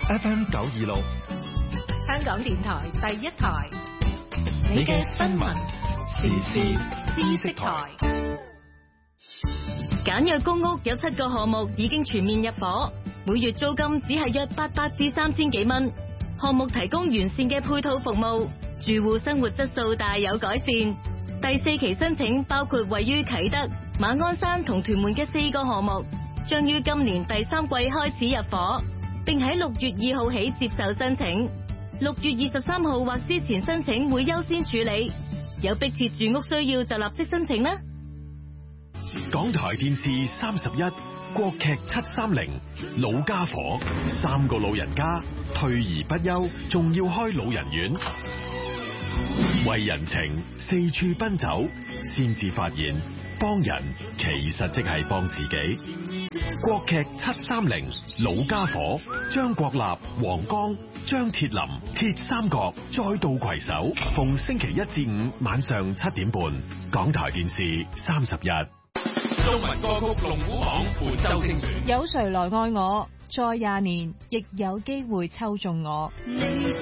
FM 926， 香港電台第一台， 你嘅新聞時事知識台。 簡約公屋有7個項目已經全面入伙，每月租金只係約800至3000幾蚊。項目提供完善嘅配套服務，住戶生活質素大有改善。第4期申請包括位於啟德、馬鞍山同屯門嘅4個項目，將於今年第3季開始入伙，並喺6月2號起接受申請。6月23號或之前申請會優先處理，有迫切住屋需要就立即申請啦。 港台電視31國劇730老家伙，3個老人家退而不休，仲要開老人院，為人情四處奔走，先至發現幫人其實即係幫自己。國劇730老家伙，張國立、黃剛、張鐵林鐵三角再度攜手，逢星期1至5晚上7點半，港台電視31。 中文歌曲龍虎榜本周精選， 有誰來愛我？再20年，亦有機會抽中我。